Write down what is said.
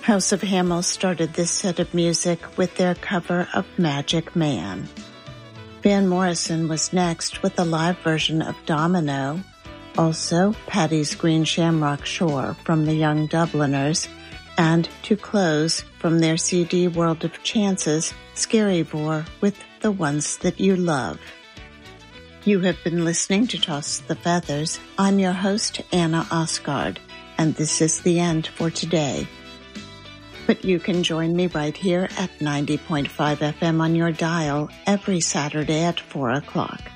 House of Hamel started this set of music with their cover of Magic Man. Van Morrison was next with a live version of Domino, also Paddy's Green Shamrock Shore from the Young Dubliners, and to close, from their CD World of Chances, Scarivore with The Ones That You Love. You have been listening to Toss the Feathers. I'm your host, Anna Osgard, and this is the end for today. But you can join me right here at 90.5 FM on your dial every Saturday at 4 o'clock.